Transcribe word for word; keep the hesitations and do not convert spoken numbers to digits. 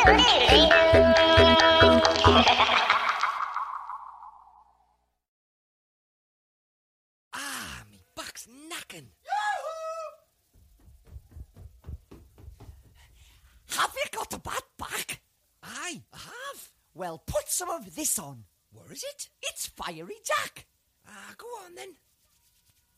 Ah, me back's knacking. Have you got a bad back? Aye, I have. Well, put some of this on. Where is it? It's Fiery Jack. Ah, go on then.